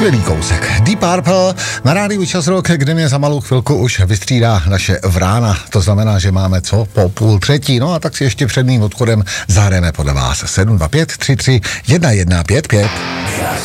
Skvělý kousek. Deep Purple na rádiu Čas Rock, kde mě za malou chvilku už vystřídá naše Vrána. To znamená, že máme co? Po 2:30. No a tak si ještě před mým odchodem zahrajeme podle vás 725 33 1155.